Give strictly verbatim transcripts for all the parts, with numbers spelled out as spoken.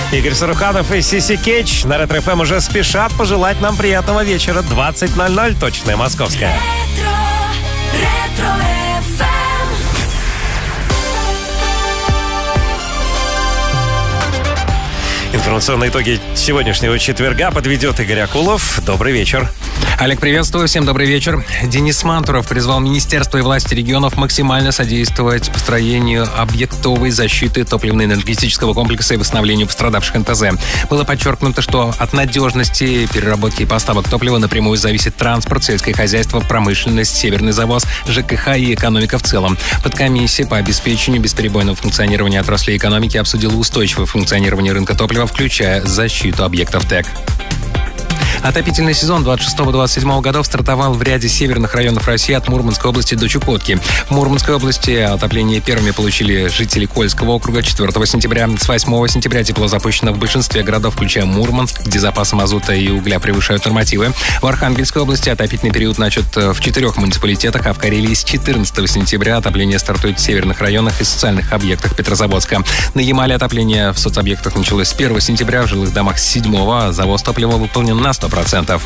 Игорь Саруханов и Сиси Кетч на Ретро эф эм уже спешат пожелать нам приятного вечера. двадцать ноль ноль, точное московское. Информационные итоги сегодняшнего четверга подведет Игорь Акулов. Добрый вечер. Олег, приветствую. Всем добрый вечер. Денис Мантуров призвал министерство и власти регионов максимально содействовать построению объектовой защиты топливно-энергетического комплекса и восстановлению пострадавших эн тэ зэ. Было подчеркнуто, что от надежности переработки и поставок топлива напрямую зависит транспорт, сельское хозяйство, промышленность, северный завоз, жэ ка ха и экономика в целом. Подкомиссия по обеспечению бесперебойного функционирования отраслей экономики обсудила устойчивое функционирование рынка топлива, включая защиту объектов ТЭК. Отопительный сезон двадцать шестого - двадцать седьмого годов стартовал в ряде северных районов России от Мурманской области до Чукотки. В Мурманской области отопление первыми получили жители Кольского округа четвёртого сентября. С восьмого сентября тепло запущено в большинстве городов, включая Мурманск, где запасы мазута и угля превышают нормативы. В Архангельской области отопительный период начат в четырех муниципалитетах, а в Карелии с четырнадцатого сентября отопление стартует в северных районах и социальных объектах Петрозаводска. На Ямале отопление в соцобъектах началось с первого сентября, в жилых домах с седьмого, а завоз топлива выполнен на сто процентов.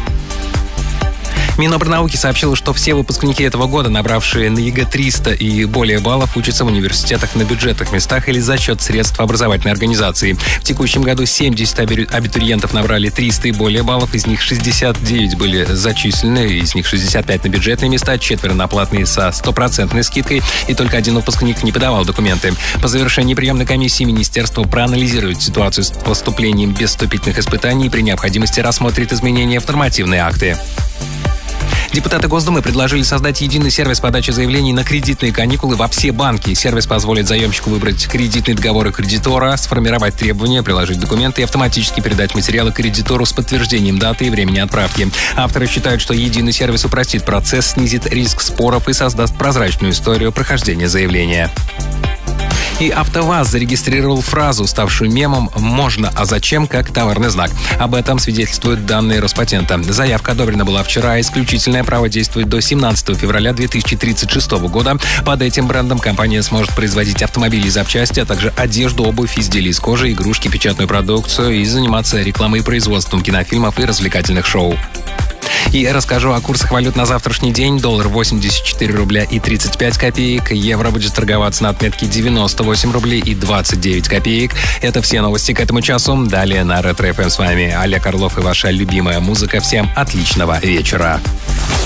Минобрнауки сообщила, что все выпускники этого года, набравшие на ЕГЭ триста и более баллов, учатся в университетах на бюджетных местах или за счет средств образовательной организации. В текущем году семьдесят абитуриентов набрали триста и более баллов, из них шестьдесят девять были зачислены, из них шестьдесят пять на бюджетные места, четверо на платные со стопроцентной скидкой, и только один выпускник не подавал документы. По завершении приемной комиссии министерство проанализирует ситуацию с поступлением без вступительных испытаний и при необходимости рассмотрит изменения в нормативные акты. Депутаты Госдумы предложили создать единый сервис подачи заявлений на кредитные каникулы во все банки. Сервис позволит заемщику выбрать кредитные договоры кредитора, сформировать требования, приложить документы и автоматически передать материалы кредитору с подтверждением даты и времени отправки. Авторы считают, что единый сервис упростит процесс, снизит риск споров и создаст прозрачную историю прохождения заявления. И АвтоВАЗ зарегистрировал фразу, ставшую мемом «можно, а зачем?» как товарный знак. Об этом свидетельствуют данные Роспатента. Заявка одобрена была вчера, а исключительное право действует до семнадцатого февраля две тысячи тридцать шестого года. Под этим брендом компания сможет производить автомобили и запчасти, а также одежду, обувь, изделия из кожи, игрушки, печатную продукцию и заниматься рекламой и производством кинофильмов и развлекательных шоу. И расскажу о курсах валют на завтрашний день. Доллар восемьдесят четыре рубля и тридцать пять копеек. Евро будет торговаться на отметке девяносто восемь рублей и двадцать девять копеек. Это все новости к этому часу. Далее на Ретро эф эм с вами Олег Орлов и ваша любимая музыка. Всем отличного вечера.